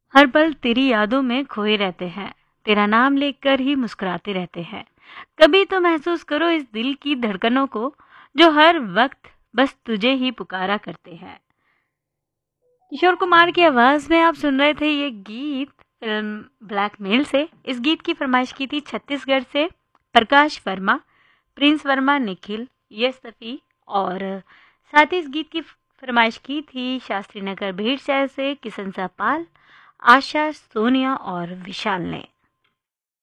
हर पल तेरी यादों में खोए रहते हैं, तेरा नाम लेकर ही मुस्कुराते रहते हैं। कभी तो महसूस करो इस दिल की धड़कनों को, जो हर वक्त बस तुझे ही पुकारा करते हैं। किशोर कुमार की आवाज में आप सुन रहे थे ये गीत फिल्म ब्लैकमेल से। इस गीत की फरमाइश की थी छत्तीसगढ़ से प्रकाश वर्मा, प्रिंस वर्मा, निखिल, यश सफी और साथ ही इस गीत की फरमाइश की थी शास्त्री नगर भेड़शहर से किशन सापाल, आशा, सोनिया और विशाल ने।